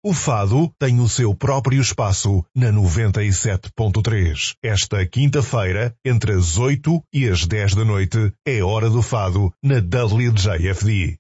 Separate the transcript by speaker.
Speaker 1: O fado tem o seu próprio espaço na 97.3. Esta quinta-feira, entre as 8 e as 10 da noite, é hora do fado na WJFD.